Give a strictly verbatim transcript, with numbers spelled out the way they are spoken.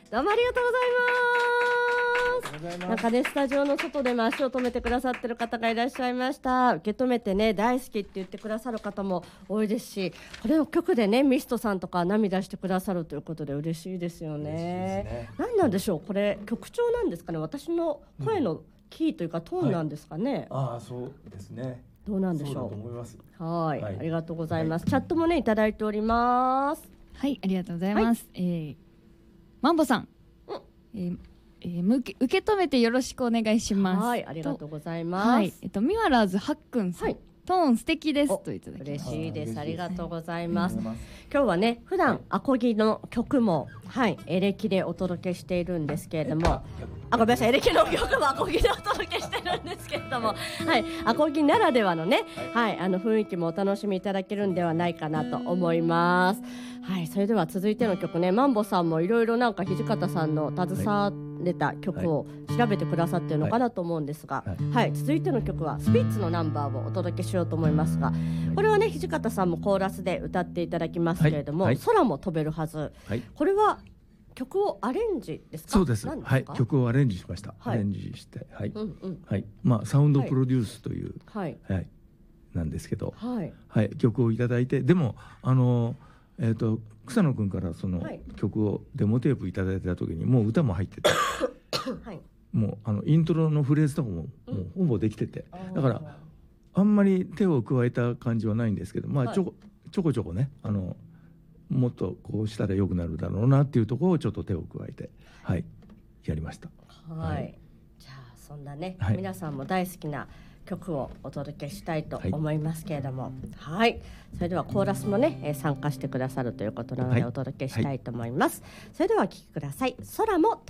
どうもありがとうございます。なんかね、スタジオの外でも足を止めてくださってる方がいらっしゃいました。受け止めてね、大好きって言ってくださる方も多いですし、これを曲でね、ミストさんとか涙してくださるということで嬉しいですよね。ね、何なんでしょう、これ曲調なんですかね、私の声のキーというかトーンなんですかね、はい、 ああ、そうですね、 どうなんでしょう。 そうだと思います。 はい、はい、ありがとうございます、はい、チャットもねいただいております。 はい、ありがとうございます、はい、えー、マンボさん、うん、えーえー、受け、受け止めてよろしくお願いします。 はい、ありがとうございます。 はい、えっとミワラーズはっくんさん、はい、トーン素敵ですといただきました。 嬉しいです、ありがとうございます。今日はね、普段アコギの曲も、はい、エレキでお届けしているんですけれども、あ、ごめんなさい、エレキの曲もアコギでお届けしてるんですけれども、はい、アコギならではのね、はい、あの雰囲気もお楽しみいただけるんではないかなと思います。はい、それでは続いての曲ね、マンボさんもいろいろなんか土方さんの携われた曲を調べてくださってるのかなと思うんですが、はいはいはい、続いての曲はスピッツのナンバーをお届けしようと思いますが、これはね土方さんもコーラスで歌っていただきますけれども、はいはい、空も飛べるはず、はい、これは曲をアレンジですか？ そうです。ですはい、曲をアレンジしました。はい、アレンジして、はい、うんうん、はい、まあサウンドプロデュースという、はい、はい、なんですけど、はい、はい、曲をいただいて、でもあのえっと草野くんからその曲をデモテープいただいた時にもう歌も入ってて、はい、もうあのイントロのフレーズとかも、うん、もうほぼできてて、だからあんまり手を加えた感じはないんですけど、まあちょこ、はい、ちょこちょこね、あのもっとこうしたら良くなるだろうなっていうところをちょっと手を加えて、はい、やりました。 はい、はい、じゃあそんなね、はい、皆さんも大好きな曲をお届けしたいと思いますけれども、はい、はい、それではコーラスもね、えー、参加してくださるということなのでお届けしたいと思います。はいはい、それではお聴きください。空も